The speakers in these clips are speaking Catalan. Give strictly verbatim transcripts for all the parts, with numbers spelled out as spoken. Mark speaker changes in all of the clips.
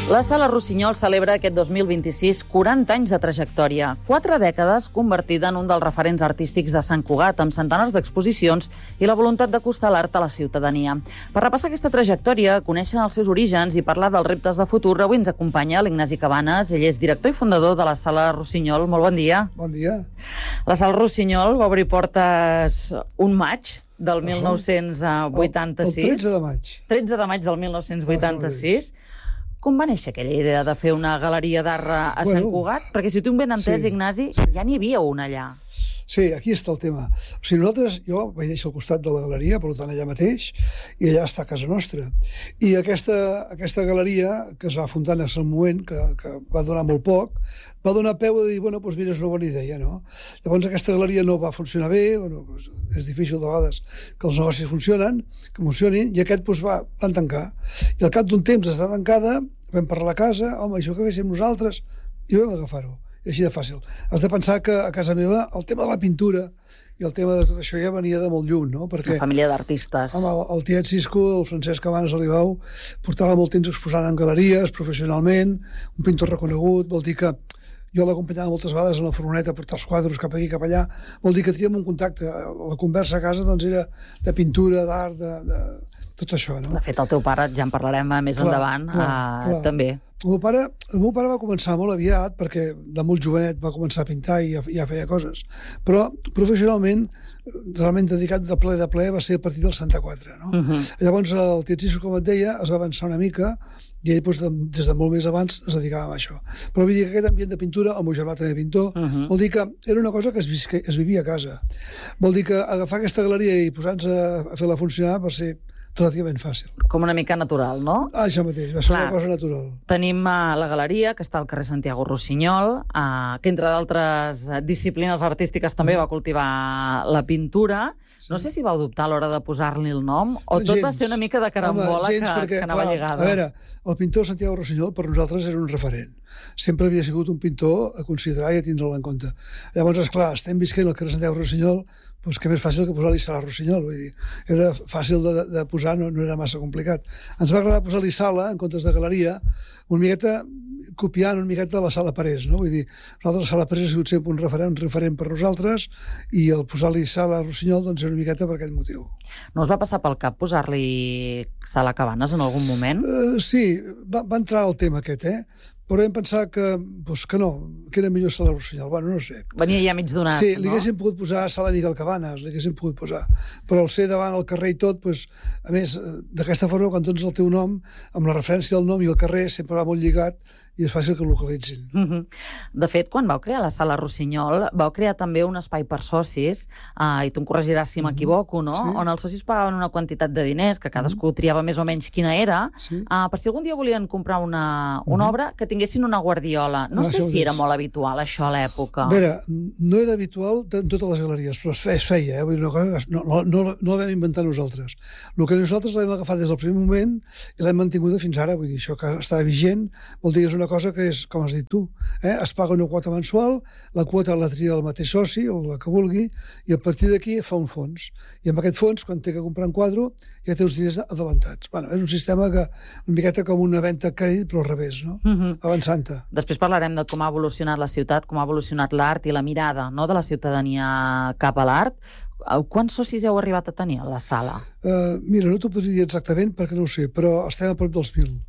Speaker 1: La Sala Rossinyol celebra aquest dos mil vint-i-sis quaranta anys de trajectòria. Quatre dècades convertida en un dels referents artístics de Sant Cugat, amb centenars d'exposicions i la voluntat d'acostar l'art a la ciutadania. Per repassar aquesta trajectòria, conèixer els seus orígens i parlar dels reptes de futur, avui ens acompanya l'Ignasi Cabanes. Ell és director i fundador de la Sala Rossinyol. Molt bon dia.
Speaker 2: Bon dia.
Speaker 1: La Sala Rossinyol va obrir portes un maig del mil nou-cents vuitanta-sis.
Speaker 2: El, el tretze de maig.
Speaker 1: tretze de maig del mil nou-cents vuitanta-sis. Com va néixer aquella idea de fer una galeria d'art a bueno, Sant Cugat? Perquè si tu ben entès, sí, Ignasi, sí. ja n'hi havia una allà.
Speaker 2: Sí, aquí està el tema. O sigui, nosaltres, jo vaig néixer al costat de la galeria, per tant allà mateix, i allà està a casa nostra. I aquesta, aquesta galeria, que es va fundar en el moment, que, que va donar molt poc, va donar peu a dir, bueno, doncs mira, és una bona idea, no? Llavors aquesta galeria no va funcionar bé, bueno, doncs és difícil de vegades que els negocis funcionen, que funcionin, i aquest doncs va, van tancar. I al cap d'un temps està tancada, vam parlar a casa, home, això que féssim nosaltres, i vam agafar-ho. I així de fàcil. Has de pensar que a casa meva el tema de la pintura i el tema de tot això ja venia de molt lluny, no? Perquè,
Speaker 1: una família d'artistes.
Speaker 2: Home, el, el tiet Cisco, el Francesc Cabanes Alibau, portava molt temps exposant en galeries, professionalment, un pintor reconegut, vol dir que jo l'acompanyava moltes vegades en la furgoneta a portar els quadres cap aquí, cap allà, vol dir que teníem un contacte. La conversa a casa doncs era de pintura, d'art, de, de tot això, no?
Speaker 1: De fet, el teu pare, ja en parlarem més clar, endavant, clar, uh, clar. també.
Speaker 2: El meu, pare, el meu pare va començar molt aviat, perquè de molt jovenet va començar a pintar i ja, ja feia coses, però professionalment, realment dedicat de ple de ple, va ser a partir del setanta-quatre, no? Uh -huh. Llavors el tiet Cisco, com et deia, es va avançar una mica, i ell doncs, de, des de molt més abans es dedicava a això. Però vull dir que aquest ambient de pintura, el meu germà també pintor, uh -huh. vol dir que era una cosa que es, que es vivia a casa. Vol dir que agafar aquesta galeria i posar-nos a fer-la funcionar va ser relativament fàcil.
Speaker 1: Com una mica natural, no?
Speaker 2: Ah, això mateix, va ser Clar, una cosa natural.
Speaker 1: Tenim uh, la galeria, que està al carrer Santiago Rossinyol, uh, que entre d'altres disciplines artístiques també va cultivar la pintura. Sí. No sé si vau dubtar a l'hora de posar-li el nom, o tot gens. va ser una mica de carambola Home, gens, que, perquè, que anava clar, lligada.
Speaker 2: A veure, el pintor Santiago Rossinyol per nosaltres era un referent. Sempre havia sigut un pintor a considerar i a tindre'l en compte. Llavors, esclar, estem visquent al carrer Santiago Rossinyol, doncs que més fàcil que posar-li Sala Rossinyol. Vull dir, era fàcil de, de posar, no, no era massa complicat. Ens va agradar posar-li sala en comptes de galeria, una miqueta copiant una miqueta de la Sala Parés, no? Vull dir, nosaltres la Sala Parés ha sigut sempre un referent, un referent per nosaltres, i el posar-li Sala Rossinyol doncs era una miqueta per aquest motiu.
Speaker 1: No us va passar pel cap posar-li Sala Cabanes en algun moment?
Speaker 2: Uh, sí, va, va entrar el tema aquest, eh? Però vam pensar que, doncs, que no, que era millor Sala Rossinyol. Bueno, no sé.
Speaker 1: Venia ja mig donat,
Speaker 2: sí,
Speaker 1: no?
Speaker 2: li haguéssim pogut posar Sala Miguel Cabanes, li haguéssim pogut posar. Però al ser davant el carrer i tot, doncs, a més, d'aquesta forma, quan tens el teu nom, amb la referència del nom i el carrer, sempre va molt lligat i és fàcil que el localitzin.
Speaker 1: Uh -huh. De fet, quan vau crear la Sala Rossinyol, vau crear també un espai per socis, uh, i tu em corregiràs si m'equivoco, no? Sí. On els socis pagaven una quantitat de diners, que cadascú triava més o menys quina era, sí. uh, per si algun dia volien comprar una, una uh -huh. obra, que tinguessin una guardiola. No ah, sé si era molt habitual, això, a l'època.
Speaker 2: A veure, no era habitual en totes les galeries, però es feia, eh? Vull dir, una cosa, no, no, no, no la vam inventar nosaltres. El que nosaltres l'hem agafat des del primer moment i l'hem mantinguda fins ara, vull dir, això que està vigent, vol dir que és una cosa que és, com has dit tu, eh? Es paga una quota mensual, la quota la tria el mateix soci, o la que vulgui, i a partir d'aquí fa un fons. I amb aquest fons, quan té que comprar un quadre, ja té uns diners adelantats. Bueno, és un sistema que, una miqueta com una venda a crèdit, però al revés, no? Uh -huh. Avançant-te.
Speaker 1: Després parlarem de com ha evolucionat la ciutat, com ha evolucionat l'art i la mirada, no?, de la ciutadania cap a l'art. Quants socis heu arribat a tenir a la sala?
Speaker 2: Uh, mira, no t'ho podria dir exactament perquè no ho sé, però estem a prop dels mil.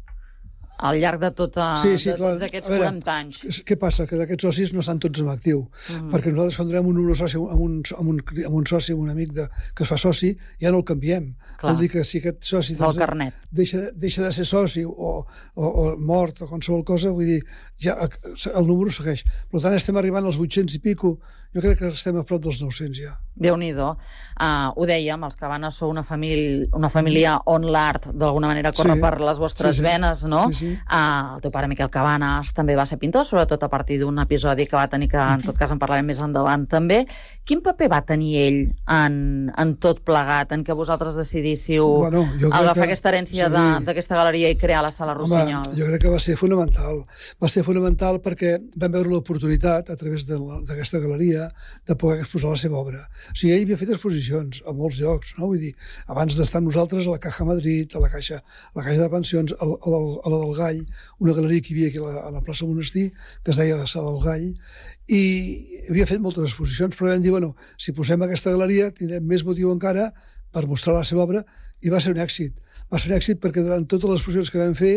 Speaker 1: Al llarg de, tota,
Speaker 2: sí, sí,
Speaker 1: de tots aquests veure, quaranta anys.
Speaker 2: Què passa? Que d'aquests socis no estan tots en actiu. Mm. Perquè nosaltres quan donem un número soci amb un, amb un, amb un soci, amb un amic de, que es fa soci, ja no el canviem. Clar. Vol dir que si aquest soci doncs,
Speaker 1: el carnet.
Speaker 2: Deixa, deixa de ser soci o, o, o mort o qualsevol cosa, vull dir, ja el número segueix. Per tant, estem arribant als vuit-cents i pico. Jo crec que estem a prop dels nou-cents ja.
Speaker 1: Déu-n'hi-do. Uh, ho dèiem, els Cabanes sou una família, una família on l'art d'alguna manera corre sí. per les vostres sí, sí. venes, no?
Speaker 2: Sí, sí.
Speaker 1: Uh, el teu pare Miquel Cabanes també va ser pintor, sobretot a partir d'un episodi que va tenir, que en tot cas en parlarem més endavant també. Quin paper va tenir ell en, en tot plegat, en què vosaltres decidíssiu
Speaker 2: bueno,
Speaker 1: agafar
Speaker 2: que,
Speaker 1: aquesta herència sí. d'aquesta galeria i crear la Sala Rossinyol?
Speaker 2: Home, jo crec que va ser fonamental. Va ser fonamental perquè vam veure l'oportunitat a través d'aquesta galeria de poder exposar la seva obra. O sigui, ell havia fet exposicions a molts llocs, no? Vull dir, abans d'estar nosaltres a la Caja Madrid, a la Caixa, a la Caixa de Pensions, a la, a la del Gall, una galeria que hi havia aquí a la, a la plaça Monestir, que es deia la Sala del Gall, i havia fet moltes exposicions, però vam dir, bueno, si posem aquesta galeria tindrem més motiu encara per mostrar la seva obra, i va ser un èxit. Va ser un èxit perquè durant totes les exposicions que vam fer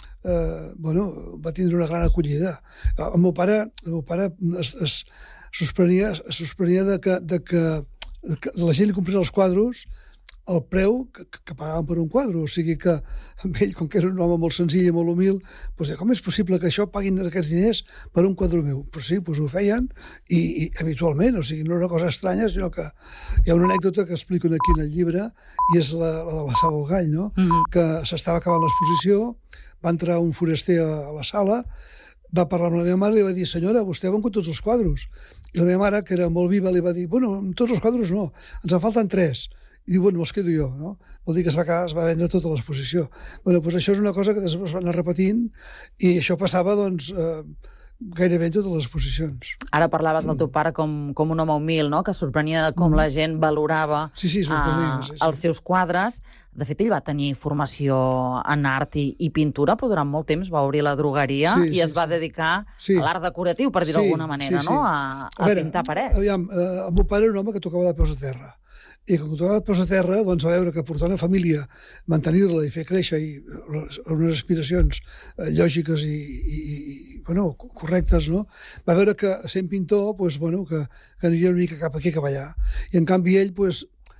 Speaker 2: eh, bueno, va tindre una gran acollida. El meu pare, el meu pare es, es, sorprenia, es sorprenia de que, de que, de que la gent li comprés els quadros el preu que, que pagaven per un quadre. O sigui que amb ell, com que era un home molt senzill i molt humil, doncs, com és possible que això paguin aquests diners per un quadre meu? Pues sí, doncs ho feien i, i habitualment, o sigui, no era una cosa estranya, sinó que hi ha una anècdota que explico aquí en el llibre i és la, la de la Sala del Gall, no? Mm-hmm. Que s'estava acabant l'exposició, va entrar un foraster a, a la sala, va parlar amb la meva mare i li va dir, senyora, vostè ha vengut tots els quadros. I la meva mare, que era molt viva, li va dir, bueno, tots els quadros no, ens en falten tres. I diu, bueno, me'ls quedo jo, no? Vol dir que es va, es va vendre tota l'exposició. Bueno, doncs això és una cosa que després va anar repetint i això passava, doncs, eh, gairebé en totes les exposicions.
Speaker 1: Ara parlaves del teu pare com, com un home humil, no? Que sorprenia com mm. la gent valorava
Speaker 2: sí, sí, sorprenia, sí, sí.
Speaker 1: els seus quadres. De fet, ell va tenir formació en art i, i pintura, però durant molt temps va obrir la drogueria sí, i sí, es va sí. dedicar sí. a l'art decoratiu, per dir-ho sí, d'alguna manera, sí, sí. no? A, a, a veure, pintar parets.
Speaker 2: Aviam, eh, el meu pare era un home que tocava de peus a terra. I quan tocava de peus a terra, doncs va veure que portar una família, mantenir-la i fer créixer i unes aspiracions eh, lògiques i, i, i bueno, correctes, no? Va veure que sent pintor, doncs, bueno, que, que aniria una mica cap aquí, cap allà. I en canvi ell, doncs,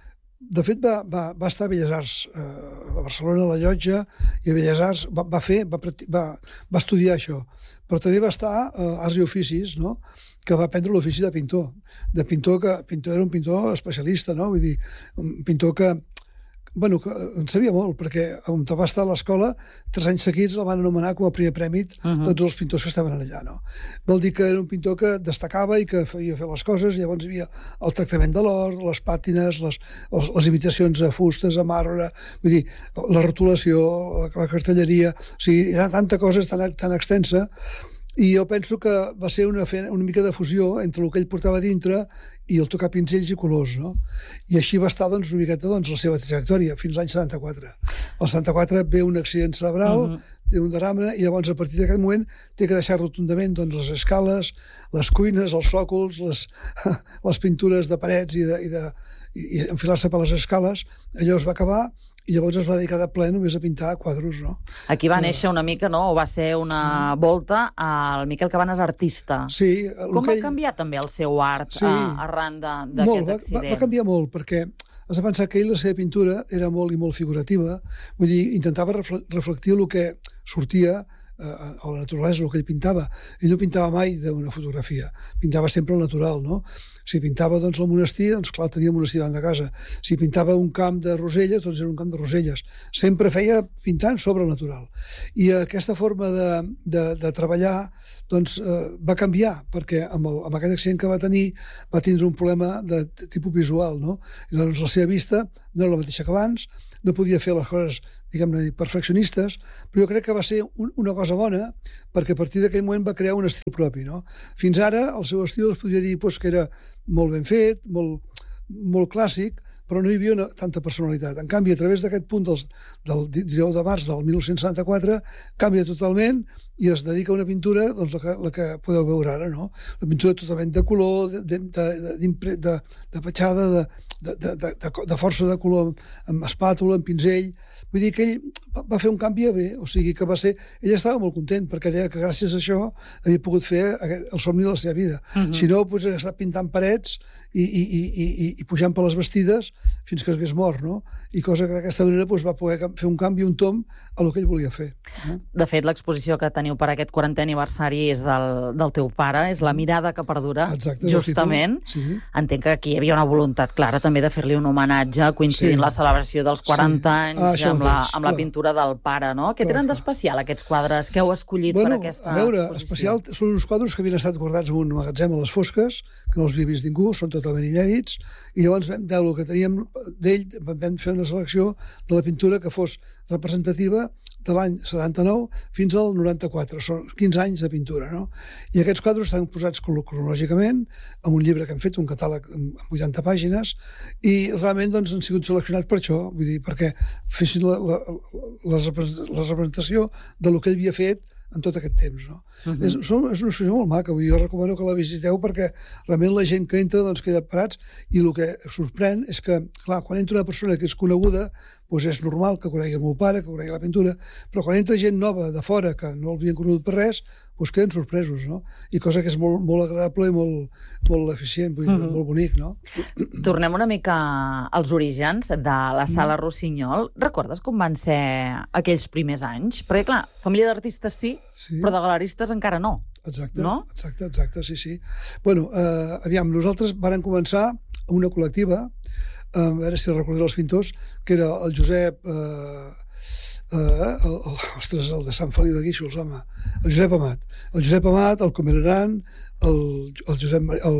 Speaker 2: de fet, va, va, va estar a Belles Arts, eh, a Barcelona, a la Llotja, i a Belles Arts va, va fer, va, va, va estudiar això. Però també va estar a eh, Arts i Oficis, no?, que va aprendre l'ofici de pintor. De pintor que pintor era un pintor especialista, no? Vull dir, un pintor que, bueno, que en sabia molt, perquè on va estar a l'escola, tres anys seguits el van anomenar com a primer premi uh-huh. tots els pintors que estaven allà, no? Vol dir que era un pintor que destacava i que feia fer les coses, i llavors hi havia el tractament de l'or, les pàtines, les, les, les imitacions a fustes, a marbre, vull dir, la rotulació, la, la cartelleria, o sigui, hi ha tanta cosa tan, tan extensa. I jo penso que va ser una, una mica de fusió entre el que ell portava dintre i el tocar pinzells i colors, no? I així va estar, doncs, una miqueta, doncs, la seva trajectòria, fins l'any setanta-quatre. Al setanta-quatre ve un accident cerebral, uh-huh. té un derrame, i llavors, a partir d'aquest moment, té que deixar rotundament, doncs, les escales, les cuines, els sòcols, les, les pintures de parets i, de, i, de, i enfilar-se per les escales. Allò es va acabar, i llavors es va dedicar de ple només a pintar quadros, no?
Speaker 1: Aquí va néixer una mica, no? O va ser una sí. volta al Miquel Cabanes artista.
Speaker 2: Sí.
Speaker 1: Com va ell... canviar també el seu art sí. arran d'aquest accident?
Speaker 2: Va, va canviar molt, perquè has de pensar que ell, la seva pintura era molt i molt figurativa. Vull dir, intentava reflectir el que sortia a la naturalesa, el que ell pintava. Ell no pintava mai d'una fotografia, pintava sempre el natural, no? Si pintava, doncs, el monestir, doncs, clar, tenia el monestir davant de casa. Si pintava un camp de roselles, doncs era un camp de roselles. Sempre feia pintant sobre el natural. I aquesta forma de, de, de treballar, doncs, eh, va canviar, perquè amb, el, amb aquest accident que va tenir, va tindre un problema de tipus visual, no? I doncs la seva vista no era la mateixa que abans, no podia fer les coses, diguem-ne, perfeccionistes, però jo crec que va ser un, una cosa bona, perquè a partir d'aquell moment va crear un estil propi, no? Fins ara, el seu estil es podria dir doncs, que era molt ben fet, molt, molt clàssic, però no hi havia una, tanta personalitat. En canvi, a través d'aquest punt dels, del dinou de març del dinou setanta-quatre, canvia totalment i es dedica a una pintura, doncs, la que, la que podeu veure ara, no? Una pintura totalment de color, de, de, de, de, de, de petjada, de, de, de, de, de força de color amb, amb espàtula, amb pinzell. Vull dir que ell va fer un canvi bé, o sigui que va ser... Ell estava molt content perquè deia que gràcies a això havia pogut fer el somni de la seva vida. Uh-huh. Si no, doncs, ha estat pintant parets i, i, i, i, i pujant per les vestides fins que es hagués mort, no? I cosa que d'aquesta manera doncs, va poder fer un canvi, un tomb a el que ell volia fer. No?
Speaker 1: De fet, l'exposició que teniu per aquest quarantè aniversari és del, del teu pare, és La mirada que perdura.
Speaker 2: Exacte,
Speaker 1: justament.
Speaker 2: Sí.
Speaker 1: Entenc que aquí hi havia una voluntat clara també de fer-li un homenatge coincidint sí. la celebració dels quaranta sí. anys ah, amb, la, amb la pintura del pare, no? Què tenen d'especial aquests quadres que heu escollit
Speaker 2: bueno,
Speaker 1: per aquesta
Speaker 2: a veure,
Speaker 1: exposició?
Speaker 2: Especial, són uns quadres que havien estat guardats en un magatzem a les fosques, que no els havia vist ningú, són totalment inèdits, i llavors vam veure el que teníem d'ell, vam fer una selecció de la pintura que fos representativa de l'any setanta-nou fins al noranta-quatre. Són quinze anys de pintura, no? I aquests quadres estan posats cronològicament en un llibre que hem fet, un catàleg amb vuitanta pàgines, i realment doncs, han sigut seleccionats per això, vull dir, perquè fessin la, la, la, la representació del que ell havia fet en tot aquest temps, no? Uh-huh. és, és una exposició molt maca, vull dir, jo recomano que la visiteu perquè realment la gent que entra doncs queda parats, i el que sorprèn és que, clar, quan entra una persona que és coneguda, doncs és normal que conegui el meu pare, que conegui la pintura, però quan entra gent nova de fora que no l'havien conegut per res, doncs queden sorpresos, no? I cosa que és molt, molt agradable i molt, molt eficient, vull dir, uh-huh. molt bonic, no?
Speaker 1: Tornem una mica als orígens de la Sala uh-huh. Rossinyol. Recordes com van ser aquells primers anys? Perquè, clar, família d'artistes sí, sí, però de galeristes encara no.
Speaker 2: Exacte,
Speaker 1: no? exacte,
Speaker 2: exacte, sí, sí. Bueno, eh, aviam, nosaltres vàrem començar amb una col·lectiva, eh, a veure si recordeu els pintors, que era el Josep... Eh, eh, el, el, ostres, el de Sant Feliu de Guíxols, home, el Josep Amat. El Josep Amat, el Comeleran, el, el Josep... El,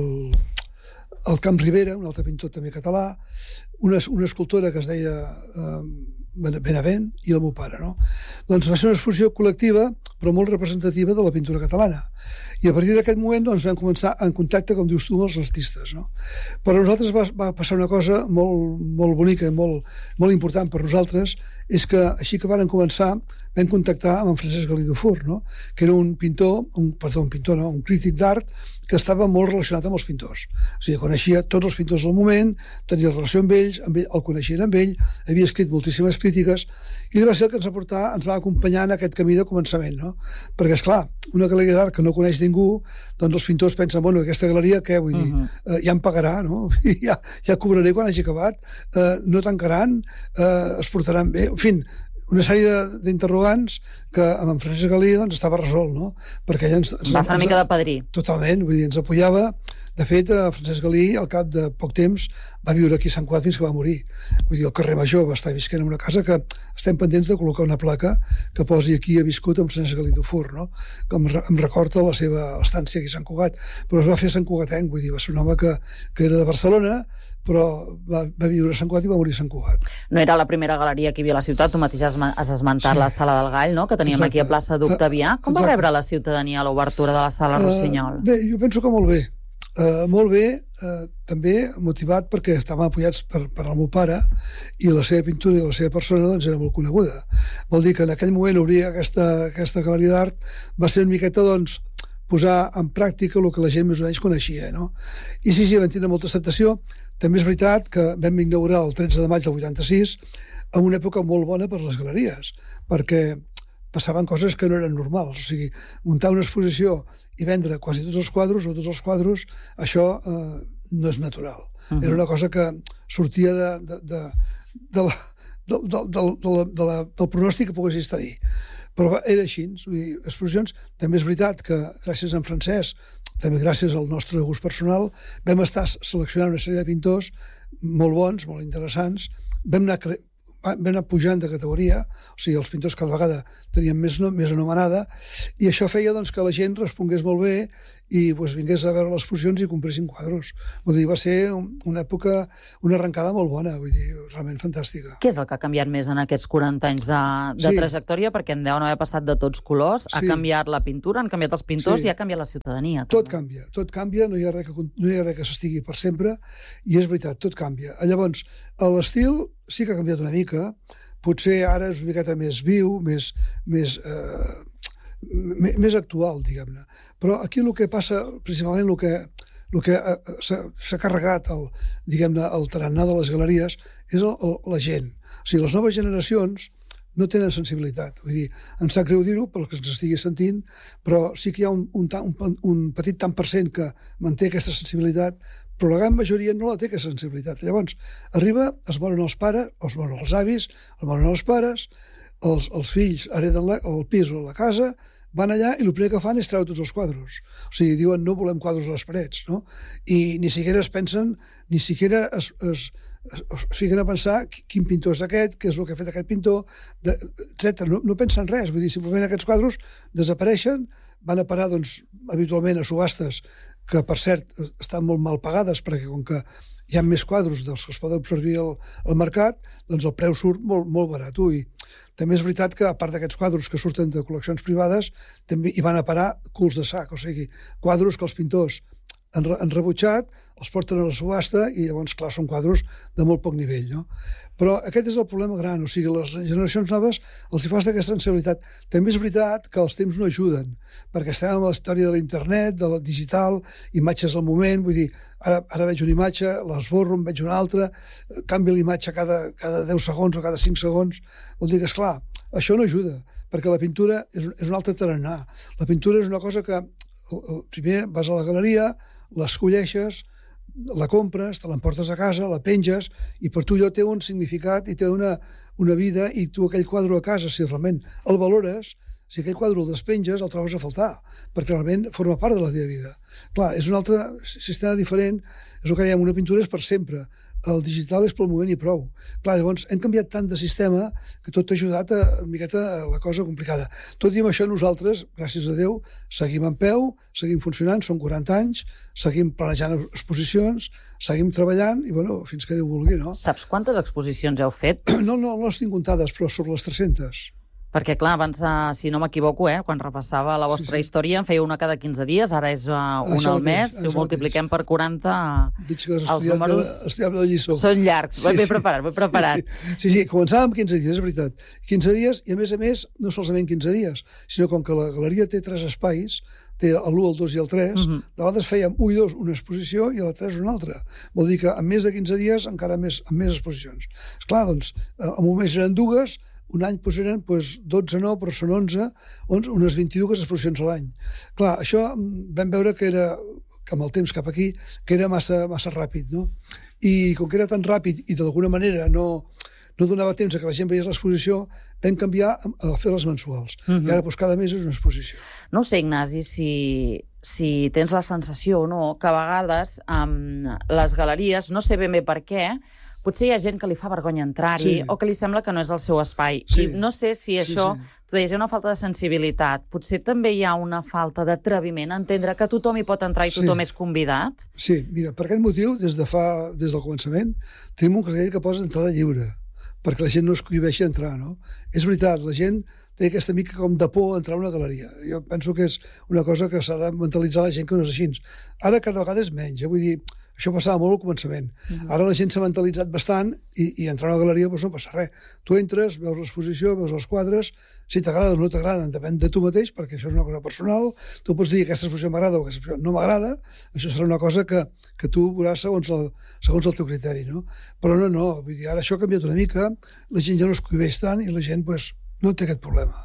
Speaker 2: el Camp Rivera, un altre pintor també català, una, una escultora que es deia... Eh, Benavent, i el meu pare, no? Doncs va ser una exposició col·lectiva, però molt representativa de la pintura catalana. I a partir d'aquest moment doncs, vam començar en contacte, com dius tu, amb els artistes, no? Per a nosaltres va, va passar una cosa molt, molt bonica i molt, molt important per nosaltres, és que així que varen començar vam contactar amb en Francesc Galí Dufour, no? Que era un pintor, un, perdó, un pintor, no? Un crític d'art que estava molt relacionat amb els pintors. O sigui, coneixia tots els pintors del moment, tenia relació amb ells, amb ell, el coneixien amb ell, havia escrit moltíssimes crítiques, i ell va ser el que ens va portar, ens va acompanyar en aquest camí de començament, no? Perquè, esclar, una galeria d'art que no coneix ningú, doncs els pintors pensen, bueno, aquesta galeria, què? Vull dir, uh-huh. eh, ja em pagarà, no? ja, ja cobraré quan hagi acabat, eh, no tancaran, eh, es portaran bé, en fi, una sèrie d'interrogants que amb en Francesc Galí doncs, estava resolt, no? Perquè ella ens, ens,
Speaker 1: va fer una mica de padrí.
Speaker 2: Totalment, vull dir, ens apoyava. De fet, Francesc Galí, al cap de poc temps, va viure aquí a Sant Cugat fins que va morir. Vull dir, al carrer Major va estar visquent en una casa que estem pendents de col·locar una placa que posi aquí ha viscut amb Francesc Galí Dufour, no? Que em, em recorda la seva estància aquí a Sant Cugat. Però es va fer Sant Cugatenc, vull dir, va ser un home que, que era de Barcelona, però va, va viure a Sant Cugat i va morir a Sant Cugat.
Speaker 1: No era la primera galeria que hi havia a la ciutat, tu mateix has, has esmentat sí. la Sala del Gall, no? Que teníem Exacte. Aquí a plaça d'Octavià. Com Exacte. Va rebre la ciutadania l'obertura de la Sala uh, Rossinyol?
Speaker 2: Bé, jo penso que molt bé. Uh, molt bé, uh, també motivat perquè estàvem apoyats per, per el meu pare i la seva pintura i la seva persona doncs, era molt coneguda. Vol dir que en aquell moment obrir aquesta, aquesta galeria d'art va ser una miqueta doncs, posar en pràctica el que la gent més o menys coneixia, no? I sí, sí, vam tenir molta acceptació. També és veritat que vam inaugurar el tretze de maig del vuitanta-sis en una època molt bona per les galeries, perquè passaven coses que no eren normals. O sigui, muntar una exposició i vendre quasi tots els quadros o tots els quadros, això eh, no és natural. Uh-huh. Era una cosa que sortia de, de, de, de la, de, de, de, de la, de la, del pronòstic que poguessis tenir. Però era així. Vull dir, exposicions. També és veritat que gràcies a en Francesc, també gràcies al nostre gust personal, vam estar seleccionant una sèrie de pintors molt bons, molt interessants. Vam anar cre... vam anar pujant de categoria, o sigui, els pintors cada vegada tenien més, no, més anomenada, i això feia doncs, que la gent respongués molt bé i doncs, vingués a veure les exposicions i compressin quadros. Vull dir, va ser una època, una arrencada molt bona, vull dir, realment fantàstica.
Speaker 1: Què és el que ha canviat més en aquests quaranta anys de, de sí. trajectòria? Perquè en deuen haver passat de tots colors, sí. ha canviat la pintura, han canviat els pintors sí. i ha canviat la ciutadania.
Speaker 2: Tot també. canvia, tot canvia, no hi ha res que, no hi ha res que s'estigui per sempre, i és veritat, tot canvia. Llavors, l'estil sí que ha canviat una mica, potser ara és una miqueta més viu, més, més, eh, més actual, diguem-ne. Però aquí el que passa, principalment el que, el que s'ha carregat el, diguem-ne, el tarannà de les galeries és el, el, la gent. O sigui, les noves generacions no tenen sensibilitat. Vull dir, em sap greu dir-ho pel que ens estigui sentint, però sí que hi ha un, un, un, un petit tant per cent que manté aquesta sensibilitat, però la gran majoria no la té, aquesta sensibilitat. Llavors, arriba, es moren els pares, es moren els avis, es moren els pares, els, els fills hereden la, el pis o la casa, van allà i el primer que fan és treure tots els quadros. O sigui, diuen, no volem quadros a les parets, no? I ni siquiera es pensen, ni siquiera es, es, es, es fiquen a pensar quin pintor és aquest, què és el que ha fet aquest pintor, etcètera. No, no pensen res, vull dir, simplement aquests quadros desapareixen, van a parar, doncs, habitualment a subhastes que, per cert, estan molt mal pagades, perquè com que hi ha més quadros dels que es poden absorbir al, al mercat, doncs el preu surt molt, molt barat. I també és veritat que, a part d'aquests quadros que surten de col·leccions privades, també hi van a parar culs de sac, o sigui, quadros que els pintors han, re, han rebutjat, els porten a la subhasta i llavors, clar, són quadros de molt poc nivell, no? Però aquest és el problema gran, o sigui, les generacions noves els hi falta aquesta sensibilitat. També és veritat que els temps no ajuden, perquè estem amb la història de l'internet, de la digital, imatges al moment, vull dir, ara, ara veig una imatge, l'esborro, en veig una altra, canvia l'imatge cada, cada deu segons o cada cinc segons, vol dir que, esclar, això no ajuda, perquè la pintura és, és un altre tarannà. La pintura és una cosa que primer vas a la galeria, l'escolleixes, la compres, te l'emportes a casa, la penges, i per tu allò té un significat i té una, una vida, i tu aquell quadre a casa, si realment el valores, si aquell quadre el despenges, el trobes a faltar, perquè realment forma part de la teva vida. Clar, és un altre sistema diferent, és el que dèiem, una pintura és per sempre, el digital és pel moment i prou. Clar, llavors, hem canviat tant de sistema que tot ha ajudat a, una miqueta a la cosa complicada. Tot i amb això, nosaltres, gràcies a Déu, seguim en peu, seguim funcionant, són quaranta anys, seguim planejant exposicions, seguim treballant, i bueno, fins que Déu vulgui, no?
Speaker 1: Saps quantes exposicions heu fet?
Speaker 2: No, no, no les tinc comptades, però sobre les tres-centes.
Speaker 1: Perquè, clar, abans, si no m'equivoco, eh, quan repassava la vostra sí, sí. història, en feia una cada quinze dies, ara és uh, una al mes, si ho multipliquem per quaranta,
Speaker 2: Dic que
Speaker 1: els números
Speaker 2: de, de lliçó.
Speaker 1: Són llargs. Sí, ben sí. preparat, ben preparat.
Speaker 2: Sí, sí. sí, sí, començàvem amb quinze dies, és veritat. quinze dies, i a més a més, no solament quinze dies, sinó com que la galeria té tres espais, té l'u, el dos i el tres, uh -huh. de vegades fèiem u i dos una exposició i a la tres una altra. Vol dir que en més de quinze dies encara més, amb més exposicions. Esclar, doncs, en un mes eren dues, un any pues, eren pues, dotze no, però són onze, onze unes vint-i-dues exposicions a l'any. Clar, això vam veure que era, que amb el temps cap aquí, que era massa, massa ràpid, no? I com que era tan ràpid i d'alguna manera no, no donava temps a que la gent veiés l'exposició, vam canviar a fer les mensuals. Uh -huh. I ara pues, cada mes és una exposició.
Speaker 1: No ho sé, Ignasi, si, si tens la sensació o no, que a vegades um, les galeries, no sé ben bé per què, potser hi ha gent que li fa vergonya entrar-hi sí. o que li sembla que no és el seu espai. Sí. I no sé si això, sí, sí. tu deies, hi ha una falta de sensibilitat. Potser també hi ha una falta d'atreviment a entendre que tothom hi pot entrar i tothom sí. és convidat?
Speaker 2: Sí, mira, per aquest motiu, des de fa, des del començament, tenim un cartell que posa entrada lliure, perquè la gent no es cohibeixi a entrar, no? És veritat, la gent té aquesta mica com de por a entrar a una galeria. Jo penso que és una cosa que s'ha de mentalitzar la gent que no és així. Ara cada vegada és menys, eh? Vull dir, això passava molt al començament. Uh-huh. Ara la gent s'ha mentalitzat bastant i, i entrar a una galeria doncs no passa res. Tu entres, veus l'exposició, veus els quadres, si t'agrada o no t'agrada, depèn de tu mateix, perquè això és una cosa personal. Tu pots dir que aquesta exposició m'agrada o aquesta exposició no m'agrada, això serà una cosa que, que tu veuràs segons el, segons el teu criteri, no? Però no, no, vull dir, ara això ha canviat una mica, la gent ja no es cohibeix tant i la gent pues, no té aquest problema.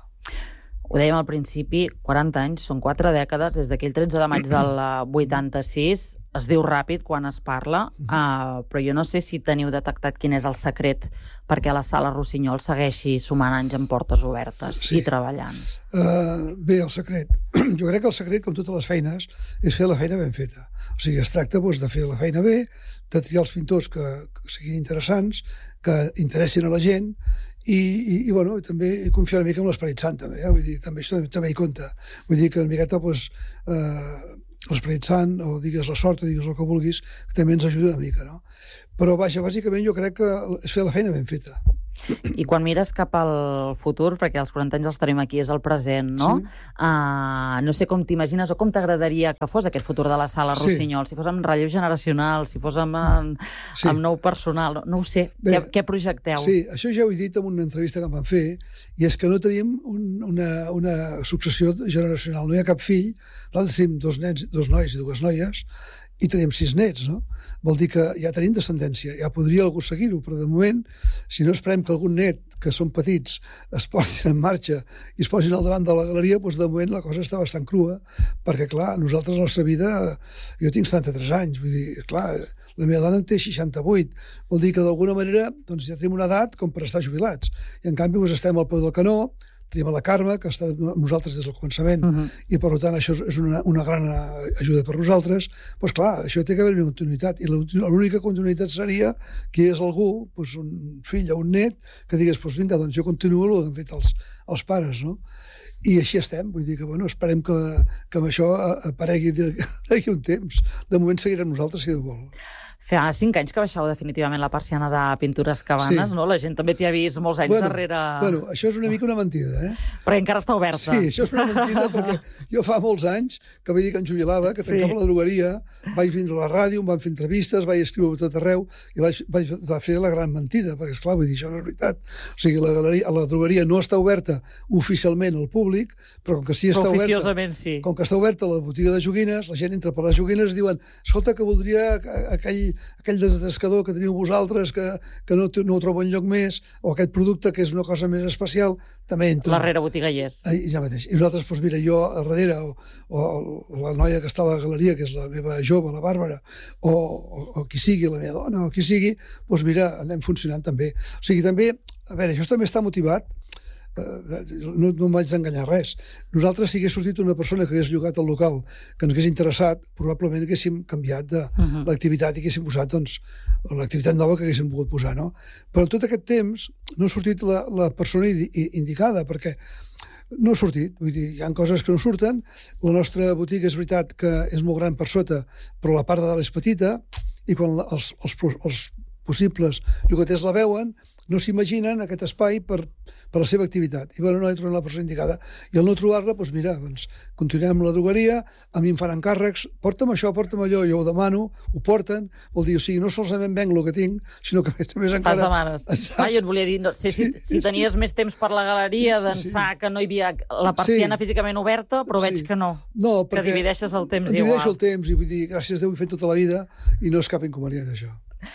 Speaker 1: Ho dèiem al principi, quaranta anys, són quatre dècades, des d'aquell tretze de maig del vuitanta-sis, es diu ràpid quan es parla, uh, però jo no sé si teniu detectat quin és el secret perquè la Sala Rossinyol segueixi sumant anys en portes obertes sí. i treballant.
Speaker 2: Uh, bé, el secret. Jo crec que el secret, com totes les feines, és fer la feina ben feta. O sigui, es tracta doncs, de fer la feina bé, de triar els pintors que, que siguin interessants, que interessin a la gent, i, i, i bueno, també confiar una mica en l'Esperit Sant, també, eh? Vull dir, també, això també hi compta. Vull dir que una miqueta, doncs, eh, l'Esperit Sant, o digues la sort, o digues el que vulguis, que també ens ajuda una mica, no? Però, vaja, bàsicament jo crec que és fer la feina ben feta.
Speaker 1: I quan mires cap al futur, perquè els quaranta anys els tenim aquí, és el present, no? Sí. Uh, no sé com t'imagines o com t'agradaria que fos aquest futur de la Sala Rossinyol, sí. si fos amb relleu generacional, si fos amb, amb, sí. amb nou personal, no, no ho sé. Bé, què, què projecteu?
Speaker 2: Sí, això ja ho he dit en una entrevista que em van fer, i és que no tenim un, una, una successió generacional, no hi ha cap fill, nosaltres tenim dos nens, dos nois i dues noies, i tenim sis nets, no? Vol dir que ja tenim descendència, ja podria algú seguir-ho, però de moment, si no esperem que algun net, que són petits, es portin en marxa i es posin al davant de la galeria, doncs de moment la cosa està bastant crua, perquè, clar, nosaltres la nostra vida, jo tinc setanta-tres anys, vull dir, clar, la meva dona en té seixanta-vuit, vol dir que d'alguna manera doncs ja tenim una edat com per estar jubilats, i en canvi doncs, estem al peu del canó, tenim a la Carme, que està amb nosaltres des del començament, uh-huh. i per tant això és una, una gran ajuda per nosaltres. Doncs clar, això té que haver una continuïtat, i l'única continuïtat seria que hi és algú, doncs un fill o un net, que digués, doncs vinga, doncs jo continuo el que han fet els, els pares, no? I així estem, vull dir que, bueno, esperem que, que amb això aparegui d'aquí un temps. De moment seguirem nosaltres, si Déu vol.
Speaker 1: Fa cinc anys que baixau definitivament la persiana de Pintures Cabanes,
Speaker 2: Sí.
Speaker 1: no? La gent també t'hi ha vist molts anys
Speaker 2: Bueno,
Speaker 1: darrere...
Speaker 2: Bueno, això és una mica una mentida, eh?
Speaker 1: Però encara està oberta.
Speaker 2: Sí, això és una mentida perquè jo fa molts anys que vaig dir que em jubilava, que tancava
Speaker 1: Sí.
Speaker 2: la drogueria, vaig vindre a la ràdio, em van fer entrevistes, vaig escriure a tot arreu i vaig, vaig fer la gran mentida, perquè, esclar, vull dir, això no és veritat. O sigui, la, galeria, la drogueria no està oberta oficialment al públic, però com que sí està
Speaker 1: Però
Speaker 2: oberta...
Speaker 1: oficiosament sí.
Speaker 2: Com que està oberta la botiga de joguines, la gent entra per les joguines i diuen escolta, que voldria aquell, aquell desdescador que teniu vosaltres, que, que no, no ho trobo enlloc més, o aquest producte que és una cosa més especial, també entra.
Speaker 1: La rere botiga hi és.
Speaker 2: I ja mateix. I nosaltres, doncs mira, jo a darrere, o, o la noia que està a la galeria, que és la meva jove, la Bàrbara, o, o, o qui sigui, la meva dona, o qui sigui, doncs mira, anem funcionant també. O sigui, també, a veure, això també està motivat, no, no em vaig enganyar res. Nosaltres, si hagués sortit una persona que hagués llogat el local, que ens hagués interessat, probablement haguéssim canviat de uh -huh. l'activitat i haguéssim posat doncs, l'activitat nova que haguéssim pogut posar. No? Però en tot aquest temps no ha sortit la, la persona indicada, perquè no ha sortit, vull dir, hi ha coses que no surten. La nostra botiga és veritat que és molt gran per sota, però la part de dalt és petita, i quan els, els, els possibles llogaters la veuen, no s'imaginen aquest espai per, per la seva activitat. I bueno, no he trobat la persona indicada. I al no trobar-la, doncs mira, doncs, continuem amb la drogueria, a mi em fan encàrrecs, porta'm això, porta'm allò, jo ho demano, ho porten, vol dir, o sigui, no solament venc el que tinc, sinó que més, més encara...
Speaker 1: Fas demanes. Ah, jo et volia dir, no, sé,
Speaker 2: Sí,
Speaker 1: si, si tenies
Speaker 2: sí.
Speaker 1: més temps per la galeria,
Speaker 2: Sí,
Speaker 1: d'ençà
Speaker 2: sí.
Speaker 1: que no hi havia la persiana
Speaker 2: Sí.
Speaker 1: físicament oberta, però veig
Speaker 2: Sí.
Speaker 1: que no.
Speaker 2: No,
Speaker 1: Que
Speaker 2: perquè
Speaker 1: divideixes el temps
Speaker 2: divideixo
Speaker 1: igual.
Speaker 2: el temps i vull dir, gràcies a Déu, he fet tota la vida i no és cap inconvenient, això.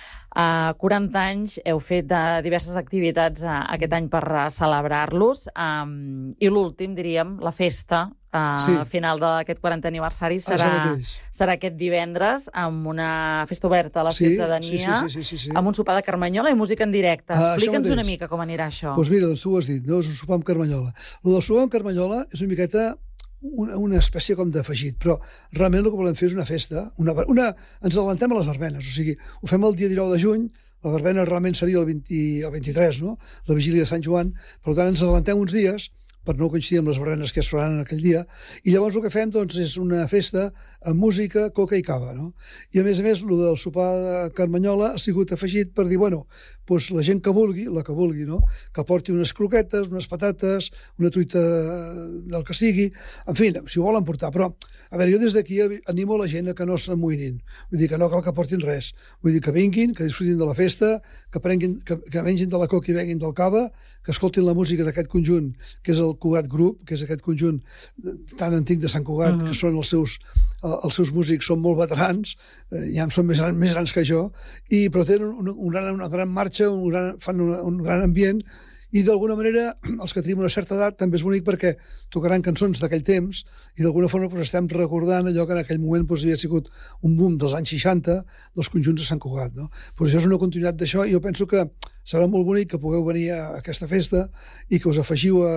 Speaker 1: A quaranta anys heu fet de diverses activitats uh, aquest any per uh, celebrar-los um, i l'últim, diríem, la festa uh,
Speaker 2: Sí.
Speaker 1: final d'aquest quarantè aniversari
Speaker 2: Això
Speaker 1: serà,
Speaker 2: mateix.
Speaker 1: serà aquest divendres amb una festa oberta a la
Speaker 2: Sí,
Speaker 1: ciutadania,
Speaker 2: sí, sí, sí, sí, sí.
Speaker 1: amb un sopar de carmanyola i música en directe.
Speaker 2: Ah, això
Speaker 1: Explica'ns una
Speaker 2: mateix.
Speaker 1: mica com anirà això.
Speaker 2: Doncs mira, doncs tu ho has dit, no? És un sopar amb carmanyola. El del sopar amb carmanyola és una miqueta una, una espècie com d'afegit, però realment el que volem fer és una festa. Una, una, ens adellantem a les verbenes, o sigui, ho fem el dia dinou de juny, la verbena realment seria el, vint, el vint-i-tres, no? La vigília de Sant Joan, per tant ens adellantem uns dies per no coincidir amb les verbenes que es faran en aquell dia, i llavors el que fem doncs, és una festa amb música, coca i cava. No? I a més a més, el del sopar de carmanyola ha sigut afegit per dir, bueno, doncs la gent que vulgui, la que vulgui, no? Que porti unes croquetes, unes patates, una truita del que sigui, en fi, si ho volen portar. Però, a veure, jo des d'aquí animo la gent a que no s'amoïnin, vull dir que no cal que portin res, vull dir que vinguin, que disfrutin de la festa, que, prenguin, que, que mengin de la coca i beguin del cava, que escoltin la música d'aquest conjunt, que és el Cugat Group, que és aquest conjunt tan antic de Sant Cugat, uh-huh. que són els seus, els seus músics són molt veterans, ja són més, més grans que jo, i, però tenen una, una, gran, una gran marxa, un gran, fan una, un gran ambient, i d'alguna manera els que tenim una certa edat també és bonic perquè tocaran cançons d'aquell temps i d'alguna forma doncs, estem recordant allò que en aquell moment doncs, havia sigut un boom dels anys seixanta dels conjunts de Sant Cugat. No? Però això és una continuïtat d'això i jo penso que serà molt bonic que pugueu venir a aquesta festa i que us afegiu a,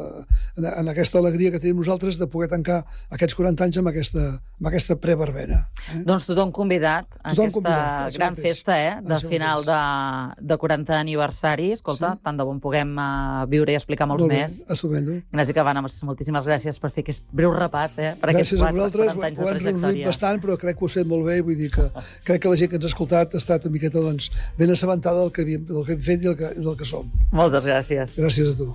Speaker 2: a, a aquesta alegria que tenim nosaltres de poder tancar aquests quaranta anys amb aquesta, amb aquesta preverbena. Eh?
Speaker 1: Doncs tothom convidat a
Speaker 2: Tothom
Speaker 1: aquesta
Speaker 2: convidat,
Speaker 1: gran
Speaker 2: mateix.
Speaker 1: festa eh, de
Speaker 2: Això
Speaker 1: final de, de quarantè aniversari. Escolta,
Speaker 2: Sí.
Speaker 1: tant de bon puguem uh, viure i explicar molts
Speaker 2: Molt bé,
Speaker 1: més.
Speaker 2: estupendo.
Speaker 1: Ignasi Cabanes, moltíssimes gràcies per fer aquest breu repàs eh, per
Speaker 2: Gràcies
Speaker 1: aquests
Speaker 2: a vosaltres,
Speaker 1: quaranta anys
Speaker 2: ho
Speaker 1: de
Speaker 2: hem reunit
Speaker 1: trajectòria.
Speaker 2: bastant, però crec que ho has fet molt bé, vull dir que crec que la gent que ens ha escoltat ha estat una miqueta doncs, ben assabentada del que, havíem, del que hem fet i del que, del que som.
Speaker 1: Moltes gràcies.
Speaker 2: Gràcies a tu.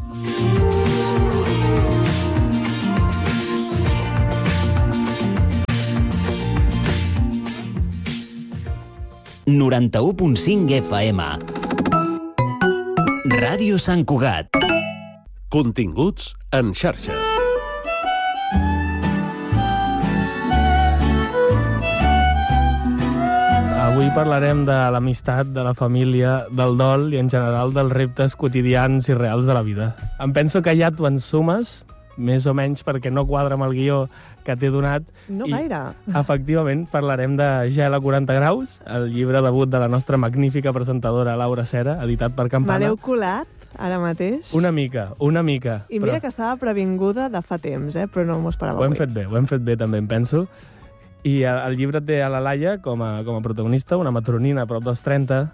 Speaker 3: noranta-u punt cinc F M. Ràdio Sant Cugat.
Speaker 4: Continguts en xarxa.
Speaker 5: Avui parlarem de l'amistat, de la família, del dol i en general dels reptes quotidians i reals de la vida. Em penso que ja t'ho ensumes, més o menys perquè no quadra amb el guió que t'he donat.
Speaker 6: No
Speaker 5: I,
Speaker 6: gaire.
Speaker 5: Efectivament, parlarem de Gel a quaranta graus, el llibre debut de la nostra magnífica presentadora Laura Cera, editat per
Speaker 6: Me
Speaker 5: Campana.
Speaker 6: l'heu colat ara mateix.
Speaker 5: Una mica, una mica.
Speaker 6: I mira
Speaker 5: però
Speaker 6: que estava previnguda de fa temps, eh? Però no m'ho esperava
Speaker 5: ho hem
Speaker 6: avui.
Speaker 5: fet bé, ho hem fet bé també, em penso. I el, el llibre té a la Laia com a, com a protagonista, una matronina a prop dels trenta,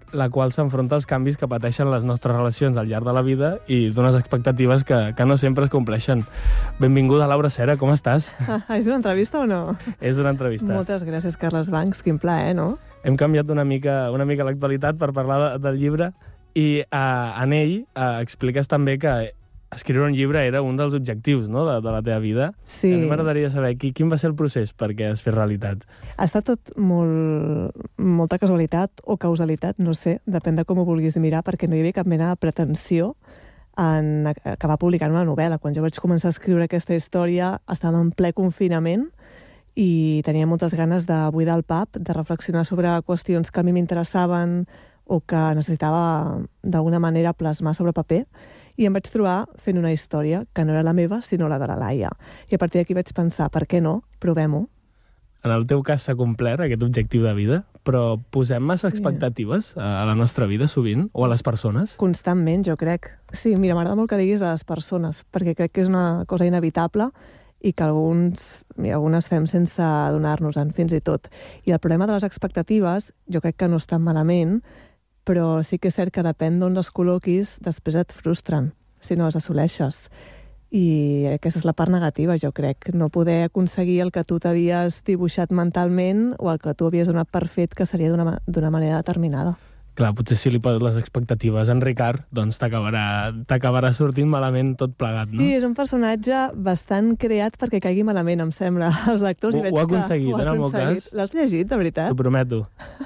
Speaker 5: la qual s'enfronta als canvis que pateixen les nostres relacions al llarg de la vida i d'unes expectatives que, que no sempre es compleixen. Benvinguda, Laura Cera, com estàs?
Speaker 6: Ah, és una entrevista o no?
Speaker 5: És una entrevista.
Speaker 6: Moltes gràcies, Carles Bancs, quin plaer, no?
Speaker 5: Hem canviat una mica, una mica l'actualitat per parlar de, del llibre i uh, en ell uh, expliques també que escriure un llibre era un dels objectius, no?, de, de la teva vida.
Speaker 6: Sí.
Speaker 5: A mi m'agradaria saber qui, quin va ser el procés perquè es fes realitat.
Speaker 6: Ha estat tot molt, molta casualitat o causalitat, no sé, depèn de com ho vulguis mirar, perquè no hi havia cap mena de pretensió en acabar publicant una novel·la. Quan jo vaig començar a escriure aquesta història estàvem en ple confinament i tenia moltes ganes de buidar el pap, de reflexionar sobre qüestions que a mi m'interessaven o que necessitava d'alguna manera plasmar sobre paper, i em vaig trobar fent una història que no era la meva, sinó la de la Laia. I a partir d'aquí vaig pensar, per què no? Provem-ho.
Speaker 5: En el teu cas s'ha complert aquest objectiu de vida, però posem massa expectatives a la nostra vida sovint, o a les persones?
Speaker 6: Constantment, jo crec. Sí, mira, m'agrada molt que diguis a les persones, perquè crec que és una cosa inevitable i que alguns, mira, algunes fem sense adonar-nos-en, fins i tot. I el problema de les expectatives, jo crec que no està malament, però sí que és cert que depèn d'on les col·loquis, després et frustren, si no les assoleixes. I aquesta és la part negativa, jo crec. No poder aconseguir el que tu t'havies dibuixat mentalment o el que tu havies donat per fet que seria d'una d'una manera determinada. Clar,
Speaker 5: potser si li poses les expectatives a en Ricard, doncs t'acabarà t'acabarà sortint malament tot plegat, no?
Speaker 6: Sí, és un personatge bastant creat perquè caigui malament, em sembla, als lectors.
Speaker 5: Ho,
Speaker 6: i veig
Speaker 5: ho ha
Speaker 6: que
Speaker 5: aconseguit,
Speaker 6: ho ha
Speaker 5: en el meu cas.
Speaker 6: L'has llegit, de veritat?
Speaker 5: T'ho prometo.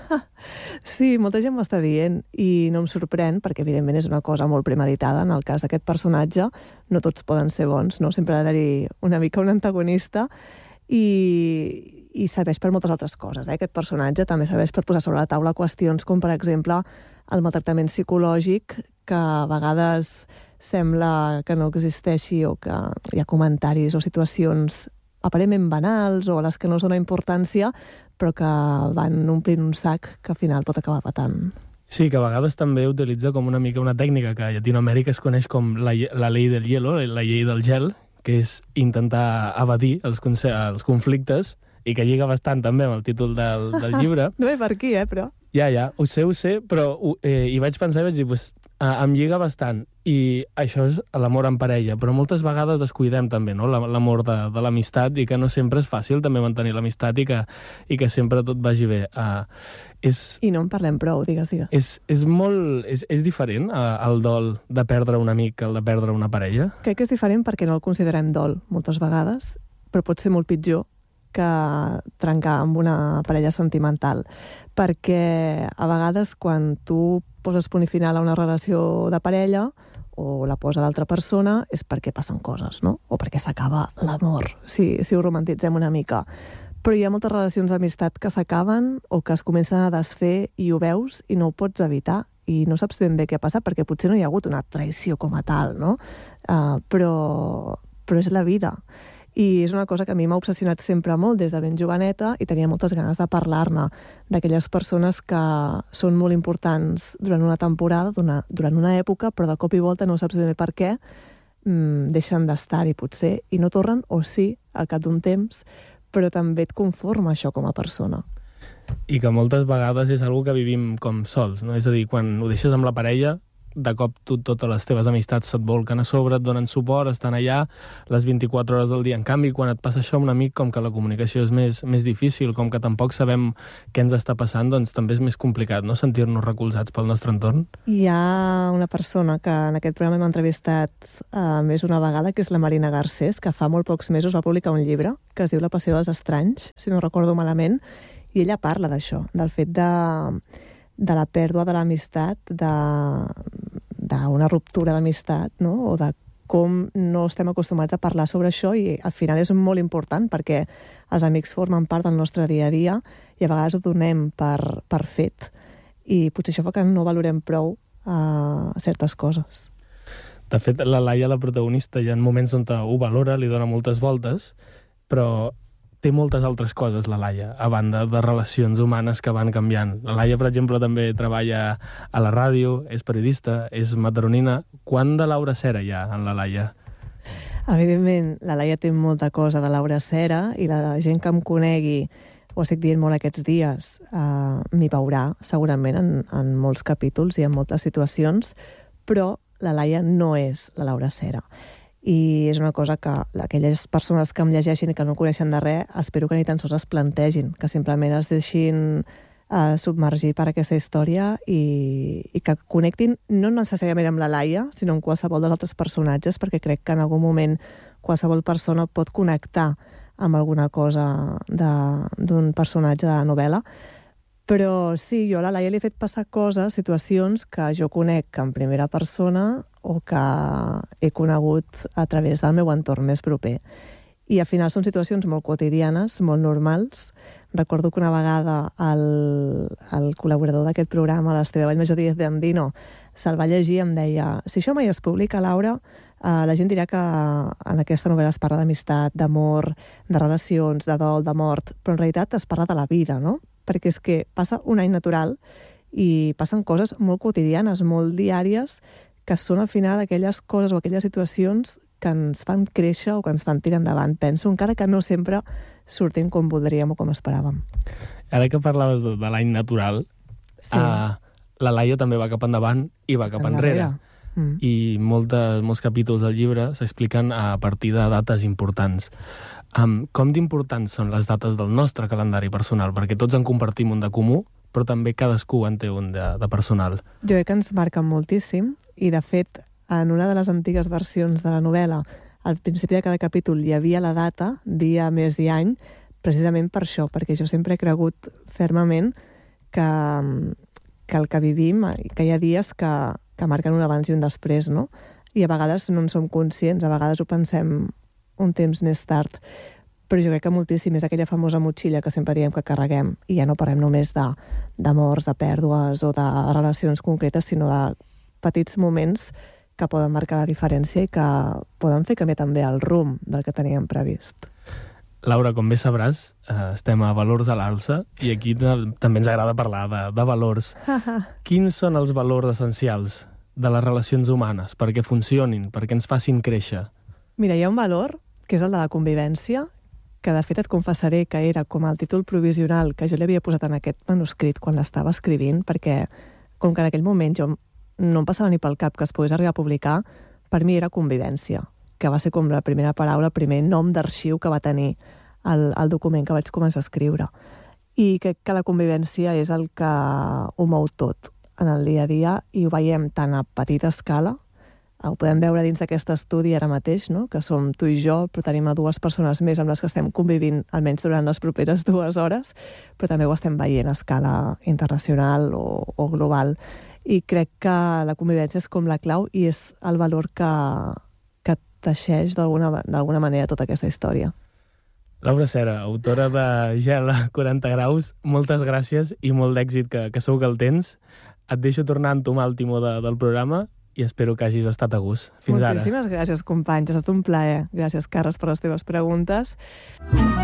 Speaker 6: Sí, molta gent m'està dient i no em sorprèn perquè, evidentment, és una cosa molt premeditada. En el cas d'aquest personatge, no tots poden ser bons, no? Sempre ha d'haver-hi una mica un antagonista i... i serveix per moltes altres coses. Eh? Aquest personatge també serveix per posar sobre la taula qüestions com, per exemple, el maltractament psicològic, que a vegades sembla que no existeixi o que hi ha comentaris o situacions aparentment banals o a les que no es dona importància, però que van omplint un sac que al final pot acabar patant.
Speaker 5: Sí, que a vegades també utilitza com una mica una tècnica que a Llatinoamèrica es coneix com la, la llei del hielo, la llei del gel, que és intentar evadir els, els conflictes i que lliga bastant també amb el títol del, del llibre.
Speaker 6: No ve per aquí, eh, però...
Speaker 5: Ja, ja, ho sé, ho sé, però eh, hi vaig pensar i vaig dir, pues, eh, em lliga bastant. I això és l'amor en parella, però moltes vegades descuidem també, no?, l'amor de, de l'amistat i que no sempre és fàcil també mantenir l'amistat i, que, i que sempre tot vagi bé. Uh, és,
Speaker 6: I no en parlem prou, digues, digues.
Speaker 5: És, és molt... És, és diferent uh, el dol de perdre un amic que el de perdre una parella?
Speaker 6: Crec que és diferent perquè no el considerem dol moltes vegades, però pot ser molt pitjor que trencar amb una parella sentimental, perquè a vegades quan tu poses punt i final a una relació de parella o la posa l'altra persona és perquè passen coses, no? O perquè s'acaba l'amor, si, si ho romantitzem una mica. Però hi ha moltes relacions d'amistat que s'acaben o que es comencen a desfer i ho veus i no ho pots evitar i no saps ben bé què ha passat perquè potser no hi ha hagut una traïció com a tal, no? Uh, però, però és la vida. I és una cosa que a mi m'ha obsessionat sempre molt des de ben joveneta i tenia moltes ganes de parlar-ne, d'aquelles persones que són molt importants durant una temporada, durant, durant una època, però de cop i volta no saps ben bé per què, mmm, deixen d'estar-hi potser, i no tornen, o sí, al cap d'un temps, però també et conforma això com a persona.
Speaker 5: I que moltes vegades és algo que vivim com sols, no? És a dir, quan ho deixes amb la parella, de cop tu, totes les teves amistats se't volquen a sobre, et donen suport, estan allà les vint-i-quatre hores del dia. En canvi, quan et passa això amb un amic, com que la comunicació és més, més difícil, com que tampoc sabem què ens està passant, doncs també és més complicat, no?, sentir-nos recolzats pel nostre entorn.
Speaker 6: Hi ha una persona que en aquest programa hem entrevistat uh, més una vegada, que és la Marina Garcés, que fa molt pocs mesos va publicar un llibre que es diu La passió dels estranys, si no recordo malament, i ella parla d'això, del fet de... de la pèrdua de l'amistat, d'una ruptura d'amistat, no? O de com no estem acostumats a parlar sobre això i al final és molt important perquè els amics formen part del nostre dia a dia i a vegades ho donem per, per fet i potser això fa que no valorem prou uh, certes coses.
Speaker 5: De fet, la Laia, la protagonista, hi ha moments on ho valora, li dona moltes voltes, però té moltes altres coses, la Laia, a banda de relacions humanes que van canviant. La Laia, per exemple, també treballa a la ràdio, és periodista, és mataronina. Quant de Laura Cera hi ha en la Laia?
Speaker 6: Evidentment, la Laia té molta cosa de Laura Cera i la gent que em conegui ho estic dient molt aquests dies, uh, m'hi veurà segurament en, en molts capítols i en moltes situacions, però la Laia no és la Laura Cera. I és una cosa que aquelles persones que em llegeixin i que no coneixen de res, espero que ni tan sols es plantegin, que simplement es deixin uh, submergir per aquesta història i, i que connectin no necessàriament amb la Laia, sinó amb qualsevol dels altres personatges, perquè crec que en algun moment qualsevol persona pot connectar amb alguna cosa d'un personatge de la novel·la. Però sí, jo a la Laia li he fet passar coses, situacions que jo conec en primera persona o que he conegut a través del meu entorn més proper. I al final són situacions molt quotidianes, molt normals. Recordo que una vegada el, el col·laborador d'aquest programa, l'Esteve Vallmajor Díaz de Andino, se'l va llegir i em deia: si això mai es publica, Laura, eh, la gent dirà que en aquesta novel·la es parla d'amistat, d'amor, de relacions, de dol, de mort, però en realitat es parla de la vida, no? Perquè és que passa un any natural i passen coses molt quotidianes, molt diàries, que són al final aquelles coses o aquelles situacions que ens fan créixer o que ens fan tirar endavant, penso, encara que no sempre sortim com voldríem o com esperàvem.
Speaker 5: Ara que parlaves de, de l'any natural, sí. uh, la Laia també va cap endavant i va cap enrere. Mm. I moltes, molts capítols del llibre s'expliquen a partir de dates importants. Um, com d'importants són les dates del nostre calendari personal? Perquè tots en compartim un de comú, però també cadascú en té un de, de personal.
Speaker 6: Jo crec que ens marquen moltíssim i, de fet, en una de les antigues versions de la novel·la, al principi de cada capítol hi havia la data, dia, mes i any, precisament per això, perquè jo sempre he cregut fermament que, que el que vivim, que hi ha dies que, que marquen un abans i un després, no? I a vegades no en som conscients, a vegades ho pensem un temps més tard, però jo crec que moltíssim és aquella famosa motxilla que sempre diem que carreguem, i ja no parlem només de, de morts, de pèrdues o de relacions concretes, sinó de petits moments que poden marcar la diferència i que poden fer canviar també el rumb del que teníem previst.
Speaker 5: Laura, com bé sabràs, eh, estem a Valors a l'Alça i aquí també ens agrada parlar de, de valors. Quins són els valors essencials de les relacions humanes perquè funcionin, perquè ens facin créixer?
Speaker 6: Mira, hi ha un valor, que és el de la convivència, que de fet et confessaré que era com el títol provisional que jo li havia posat en aquest manuscrit quan l'estava escrivint, perquè com que en aquell moment jo no em passava ni pel cap que es pogués arribar a publicar, per mi era convivència, que va ser com la primera paraula, el primer nom d'arxiu que va tenir el, el document que vaig començar a escriure. I crec que la convivència és el que ho mou tot en el dia a dia i ho veiem tant a petita escala, ho podem veure dins d'aquest estudi ara mateix, no? Que som tu i jo, però tenim a dues persones més amb les que estem convivint, almenys durant les properes dues hores, però també ho estem veient a escala internacional o, o global. I crec que la convivència és com la clau i és el valor que, que teixeix d'alguna manera tota aquesta història.
Speaker 5: Laura Cera, autora de Gel a quaranta graus, moltes gràcies i molt d'èxit, que, que segur que el tens. Et deixo tornar a entomar el timó de, del programa i espero que hagis estat a gust. Fins ara.
Speaker 6: Moltíssimes gràcies, companys. Ha estat un plaer. Gràcies, Carles, per les teves preguntes.